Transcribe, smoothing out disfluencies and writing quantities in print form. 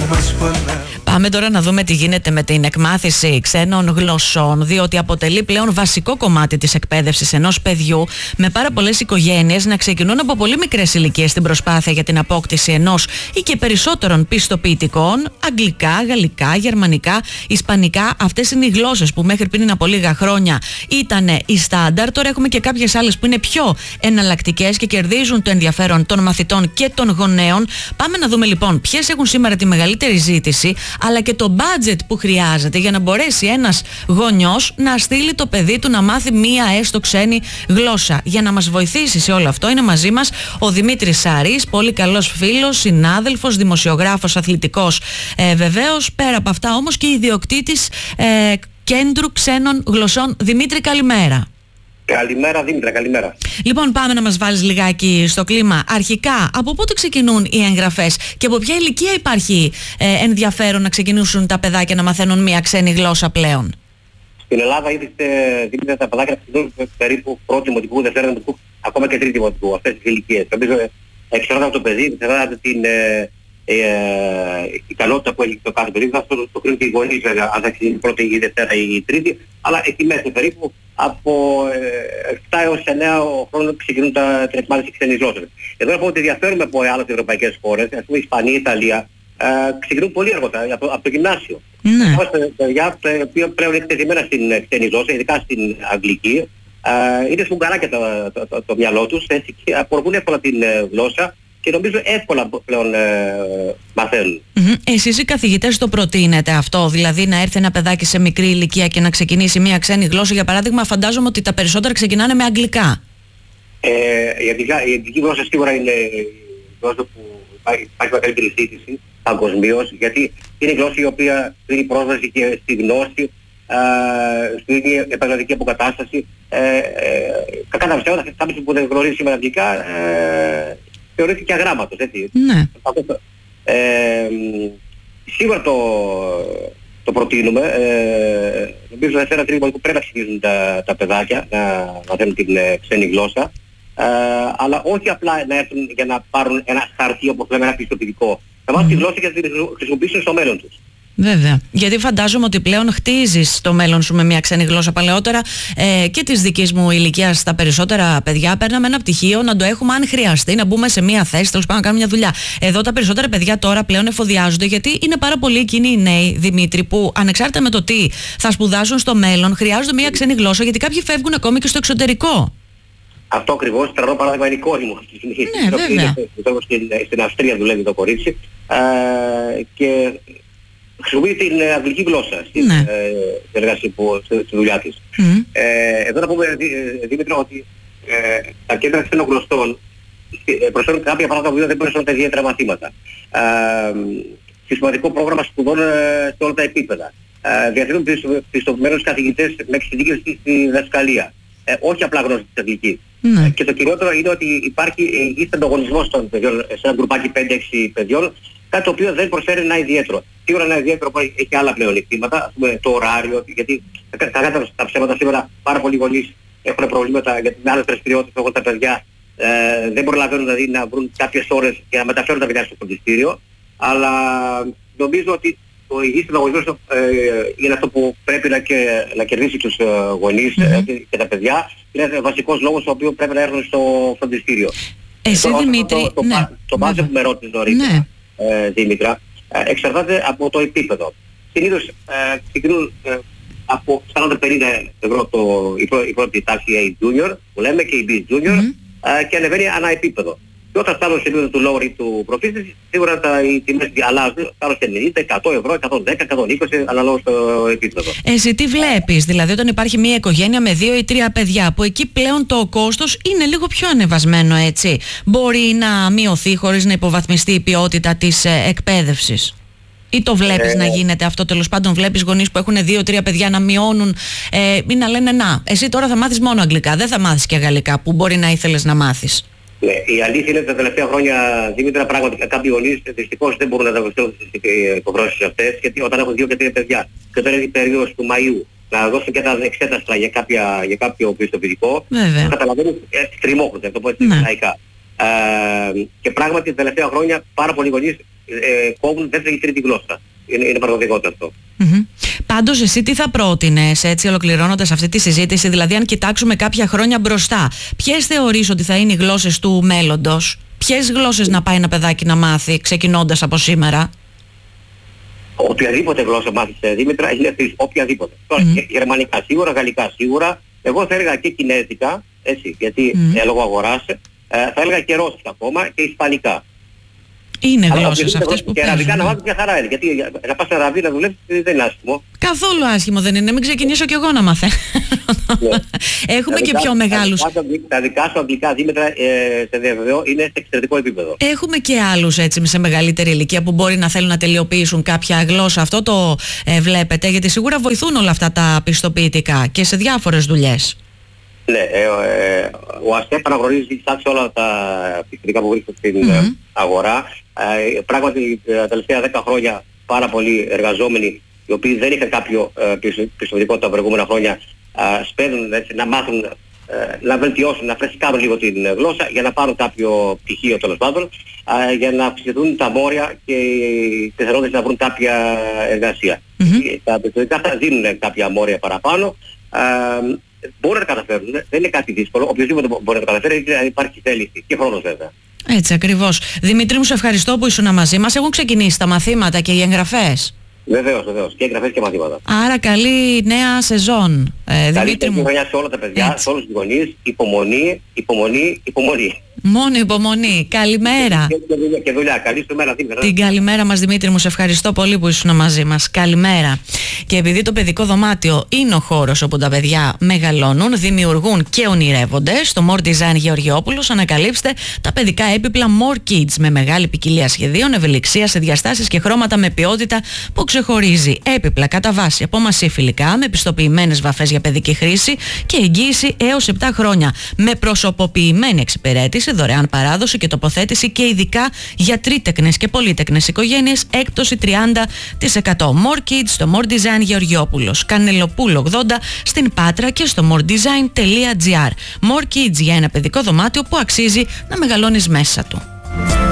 Πάμε τώρα να δούμε τι γίνεται με την εκμάθηση ξένων γλωσσών, διότι αποτελεί πλέον βασικό κομμάτι της εκπαίδευσης ενός παιδιού, με πάρα πολλές οικογένειες να ξεκινούν από πολύ μικρές ηλικίες την προσπάθεια για την απόκτηση ενός ή και περισσότερων πιστοποιητικών. Αγγλικά, γαλλικά, γερμανικά, ισπανικά. Αυτές είναι οι γλώσσες που μέχρι πριν από λίγα χρόνια ήταν οι στάνταρ. Τώρα έχουμε και κάποιες άλλες που είναι πιο εναλλακτικές και κερδίζουν το ενδιαφέρον των μαθητών και των γονέων. Πάμε να δούμε λοιπόν ποιες έχουν σήμερα τη μεγαλύτερη ζήτηση, αλλά και το budget που χρειάζεται για να μπορέσει ένας γονιός να στείλει το παιδί του να μάθει μία έστω ξένη γλώσσα. Για να μας βοηθήσει σε όλο αυτό είναι μαζί μας ο Δημήτρης Σαρής, πολύ καλός φίλος, συνάδελφος, δημοσιογράφος, αθλητικός βεβαίως, πέρα από αυτά όμως και ιδιοκτήτης κέντρου ξένων γλωσσών. Δημήτρη, καλημέρα. Καλημέρα Δήμητρα, καλημέρα. Λοιπόν, πάμε να μας βάλεις λιγάκι στο κλίμα. Αρχικά, από πότε ξεκινούν οι εγγραφές και από ποια ηλικία υπάρχει ενδιαφέρον να ξεκινήσουν τα παιδάκια να μαθαίνουν μια ξένη γλώσσα πλέον? Στην Ελλάδα ήδη Δήμητρα τα παιδάκια ξεκινούν περίπου πρώτη δημοτικού, δευτέρα δημοτικού, ακόμα και τρίτη δημοτικού, αυτές τις ηλικίες. Νομίζω εξαρτάται από το παιδί, εξαρτάται την ικανότητα που έχει το κάθε παιδί. Αυτό το κρίνουν και οι γονείς βέβαια, αν θα ξεκινήσει πρώτη ή δευτέρα ή τρίτη, αλλά εκεί μέσα περίπου από 7 έως 9 χρόνων ξεκινούν την εκμάθηση ξένης γλώσσας. Εδώ να πω ότι διαφέρουμε από άλλες ευρωπαϊκές χώρες, ας πούμε Ισπανία, Ιταλία, ξεκινούν πολύ αργότερα, από το γυμνάσιο. Είμαστε παιδιά τα οποία πλέον είναι εκτεθειμένα στην ξένη γλώσσα, ειδικά στην αγγλική, είναι σφουγγαράκια το μυαλό τους, έτσι, και απορροφούν εύκολα την γλώσσα και νομίζω εύκολα πλέον μαθαίνουν. Εσείς οι καθηγητές το προτείνετε αυτό, δηλαδή να έρθει ένα παιδάκι σε μικρή ηλικία και να ξεκινήσει μια ξένη γλώσσα? Για παράδειγμα, φαντάζομαι ότι τα περισσότερα ξεκινάνε με αγγλικά. Η αγγλική γλώσσα σίγουρα είναι η γλώσσα που υπάρχει μεγαλύτερη ζήτηση παγκοσμίως, γιατί είναι η γλώσσα η οποία δίνει πρόσβαση και στη γνώση, στην επαγγελματική αποκατάσταση. Κατά τα ψέματα, κάποιος που δεν γνωρίζει σήμερα αγγλικά θεωρείται και αγράμματος, έτσι. Ναι. Σίγουρα το προτείνουμε. Νομίζω ότι ένα τρίτο πρέπει να ξεκινήσουν τα παιδάκια να μαθαίνουν την ξένη γλώσσα. Αλλά όχι απλά να έρθουν για να πάρουν ένα χαρτί, όπως λέμε, ένα πιστοποιητικό. Να μάθουν τη γλώσσα και να την χρησιμοποιήσουν στο μέλλον τους. Βέβαια. Γιατί φαντάζομαι ότι πλέον χτίζεις το μέλλον σου με μια ξένη γλώσσα. Παλαιότερα και της δικής μου ηλικίας τα περισσότερα παιδιά παίρναμε ένα πτυχίο να το έχουμε αν χρειαστεί, να μπούμε σε μια θέση, τέλος πάντων να κάνουμε μια δουλειά. Εδώ τα περισσότερα παιδιά τώρα πλέον εφοδιάζονται, γιατί είναι πάρα πολλοί εκείνοι οι νέοι, Δημήτρη, που ανεξάρτητα με το τι θα σπουδάσουν στο μέλλον, χρειάζονται μια ξένη γλώσσα, γιατί κάποιοι φεύγουν ακόμη και στο εξωτερικό. Αυτό ακριβώς, τρανό παράδειγμα είναι η κόρη μου. Ναι, βέβαια. Στην Αυστρία δουλεύει το κορίτσι και χρησιμοποιεί την αγγλική γλώσσα στην εργασία στη δουλειά της. Εδώ να πούμε, Δήμητρο, ότι τα κέντρα ξένων γλωσσών προσφέρουν κάποια πράγματα που δεν προσφέρουν ιδιαίτερα μαθήματα. Συστηματικό πρόγραμμα σπουδών σε όλα τα επίπεδα. Διαθέτουν πιστοποιημένους καθηγητές με εξειδίκευση στη δασκαλία. Όχι απλά γνώση της αγγλικής. Και το κυριότερο είναι ότι υπάρχει υγιής ανταγωνισμός των παιδιών σε ένα γκρουπάκι 5-6 παιδιών, κάτι το οποίο δεν προσφέρει ένα ιδιαίτερο. Σίγουρα ένα ιδιαίτερο που έχει άλλα πλεονεκτήματα, ας πούμε το ωράριο, γιατί τα ψέματα σήμερα πάρα πολλοί γονείς έχουν προβλήματα γιατί με άλλες δραστηριότητες που έχουν τα παιδιά δεν προλαβαίνουν δηλαδή να βρουν κάποιες ώρες και να μεταφέρουν τα παιδιά στο φροντιστήριο, αλλά νομίζω ότι ο υγιής ανταγωνισμός είναι αυτό που πρέπει να κερδίσει τους γονείς και τα παιδιά. Είναι βασικός λόγος ο οποίος πρέπει να έρθουν στο φροντιστήριο. Εσύ Δημήτρη, το μπάζε που με ρώτησες νωρίτερα, Δήμητρα, εξαρτάται από το επίπεδο. Συνήθως ξεκινούν από 40-50 ευρώ η πρώτη τάξη η junior, που λέμε, και η B junior, και ανεβαίνει ανά επίπεδο. Και όταν φτάνουν σε επίπεδο του lower ή του proficiency, σίγουρα οι τιμές αλλάζουν, φτάνουν σε 90, 100 ευρώ, 110, 120, αναλόγως το επίπεδο. Εσύ τι βλέπεις, δηλαδή όταν υπάρχει μια οικογένεια με 2 ή 3 παιδιά, που εκεί πλέον το κόστος είναι λίγο πιο ανεβασμένο, έτσι, μπορεί να μειωθεί χωρίς να υποβαθμιστεί η ποιότητα της εκπαίδευσης? Ή το βλέπεις να γίνεται αυτό, τέλος πάντων βλέπεις γονείς που έχουν 2-3 παιδιά να μειώνουν ή να λένε να, εσύ τώρα θα μάθεις μόνο αγγλικά, δεν θα μάθεις και γαλλικά που μπορεί να ήθελες να μάθεις? Ναι, η αλήθεια είναι ότι τα τελευταία χρόνια, Δήμητρα, πράγματι κάποιοι γονείς δυστυχώς δεν μπορούν να δεχτούν τις υποχρεώσεις αυτές, γιατί όταν έχουν 2 και 3 παιδιά και τώρα είναι η περίοδος του Μαΐου να δώσουν και τα εξέταστρα για κάποιο πιστοποιητικό, καταλαβαίνουν, τριμώχνονται, το πω έτσι λαϊκά. Και πράγματι τα τελευταία χρόνια πάρα πολλοί γονείς κόβουν δεύτερη ή τρίτη γλώσσα. Είναι πραγματικότητα αυτό. Πάντως εσύ τι θα πρότεινες, έτσι ολοκληρώνοντας αυτή τη συζήτηση, δηλαδή αν κοιτάξουμε κάποια χρόνια μπροστά, ποιες θεωρείς ότι θα είναι οι γλώσσες του μέλλοντος, ποιες γλώσσες να πάει ένα παιδάκι να μάθει ξεκινώντας από σήμερα? Οποιαδήποτε γλώσσα μάθεις, Δήμητρα, είναι αυτή, οποιαδήποτε. Τώρα, γερμανικά σίγουρα, γαλλικά σίγουρα, εγώ θα έλεγα και κινέζικα, έτσι, γιατί λόγω αγοράς, θα έλεγα και ρώσικα ακόμα και ισπανικά. Είναι γλώσσες αυτές που και παίζουν. αραβικά να μάθεις μια χαρά είναι, γιατί να πας σε αραβή να δουλεύεις δεν είναι άσχημο. Καθόλου άσχημο δεν είναι, μην ξεκινήσω κι εγώ να μαθαίνω. Έχουμε και πιο μεγάλους. Τα δικά σου αγγλικά, Δήμητρα, σε διαβεβαιώ, είναι σε εξαιρετικό επίπεδο. Έχουμε και άλλους έτσι σε μεγαλύτερη ηλικία που μπορεί να θέλουν να τελειοποιήσουν κάποια γλώσσα. Αυτό το βλέπετε, γιατί σίγουρα βοηθούν όλα αυτά τα πιστοποιητικά και σε διάφορες δουλειές. Ναι, ο ΑΣΕΠ αναγνωρίζει σαν σε όλα τα πιστοποιητικά που βρίσκονται στην αγορά. Πράγματι τα τελευταία 10 χρόνια πάρα πολλοί εργαζόμενοι οι οποίοι δεν είχαν κάποιο πιστοποιητικό τα προηγούμενα χρόνια σπέβουν να μάθουν, να βελτιώσουν, να φρεσκάρουν λίγο την γλώσσα για να πάρουν κάποιο πτυχίο τέλος πάντων, για να αυξηθούν τα μόρια και οι πιθανότητες να βρουν κάποια εργασία. Τα πιστοποιητικά θα δίνουν κάποια μόρια παραπάνω. Μπορούν να καταφέρουν, δεν είναι κάτι δύσκολο, οποιοδήποτε μπορεί να το καταφέρει, αν υπάρχει θέληση και χρόνος βέβαια. Έτσι ακριβώς. Δημήτρη μου, σε ευχαριστώ που ήσουν μαζί μας. Έχουν ξεκινήσει τα μαθήματα και οι εγγραφές. Βεβαίως. Και εγγραφές και μαθήματα. Άρα καλή νέα σεζόν, Δημήτρη μου. Καλή σε όλα τα παιδιά, σε όλους τους γονείς. Υπομονή. Μόνο υπομονή. Καλημέρα. Και δουλειά. Καλή σου μέρα, Δήμητρα. Την καλημέρα μας, Δημήτρη μου. Σε ευχαριστώ πολύ που ήσουν μαζί μας. Καλημέρα. Και επειδή το παιδικό δωμάτιο είναι ο χώρος όπου τα παιδιά μεγαλώνουν, δημιουργούν και ονειρεύονται, στο More Design Γεωργιόπουλος ανακαλύψτε τα παιδικά έπιπλα More Kids με μεγάλη ποικιλία σχεδίων, ευελιξία σε διαστάσεις και χρώματα με ποιότητα που ξεχωρίζει. Έπιπλα κατά βάση από μασί φιλικά με πιστοποιημένες βαφές για παιδική χρήση και εγγύηση έως 7 χρόνια. Με προσωποποιημένη εξυπηρέτηση, δωρεάν παράδοση και τοποθέτηση και ειδικά για τρίτεκνες και πολύτεκνες οικογένειες, έκπτωση 30%. More Kids στο More Design Γεωργιόπουλος, Κανελοπούλο 80 στην Πάτρα και στο moredesign.gr. More Kids για ένα παιδικό δωμάτιο που αξίζει να μεγαλώνεις μέσα του.